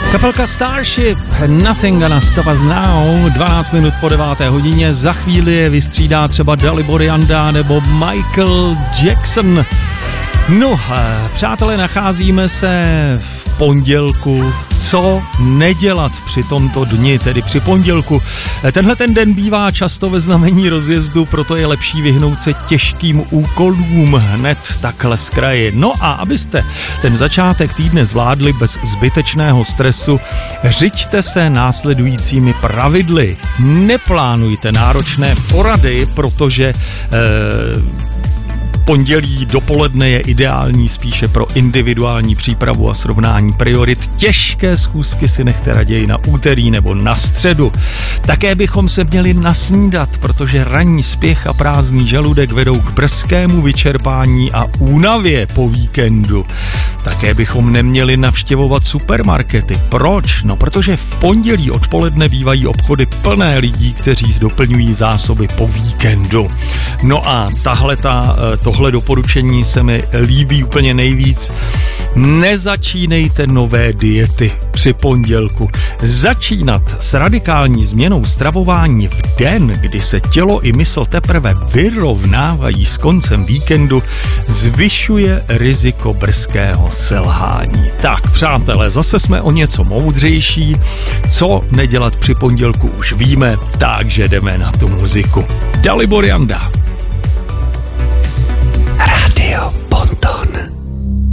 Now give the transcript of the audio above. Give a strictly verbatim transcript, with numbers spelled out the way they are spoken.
Kapelka Starship, Nothing Gonna Stop Us Now, dvanáct minut po deváté hodině, za chvíli je vystřídá třeba Dalibor Janda nebo Michael Jackson. No, přátelé, nacházíme se v pondělku. Co nedělat při tomto dni, tedy při pondělku? Tenhle ten den bývá často ve znamení rozjezdu, proto je lepší vyhnout se těžkým úkolům hned takhle z kraje. No a abyste ten začátek týdne zvládli bez zbytečného stresu, řiďte se následujícími pravidly. Neplánujte náročné porady, protože eh, pondělí dopoledne je ideální spíše pro individuální přípravu a srovnání priorit. Těžké schůzky si nechte raději na úterý nebo na středu. Také bychom se měli nasnídat, protože ranní spěch a prázdný žaludek vedou k brzkému vyčerpání a únavě po víkendu. Také bychom neměli navštěvovat supermarkety. Proč? No, protože v pondělí odpoledne bývají obchody plné lidí, kteří doplňují zásoby po víkendu. No a tahleta, tohle doporučení se mi líbí úplně nejvíc. Nezačínejte nové diety při pondělku. Začínat s radikální změnou stravování v den, kdy se tělo i mysl teprve vyrovnávají s koncem víkendu, zvyšuje riziko brzkého selhání. Tak, přátelé, zase jsme o něco moudřejší. Co nedělat při pondělku už víme, takže jdeme na tu muziku. Dalibor Janda.